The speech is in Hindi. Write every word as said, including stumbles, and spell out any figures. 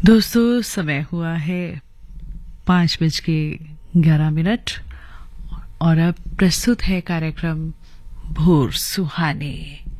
दोस्तों समय हुआ है पाँच बज के ग्यारह मिनट और अब प्रस्तुत है कार्यक्रम भोर सुहाने।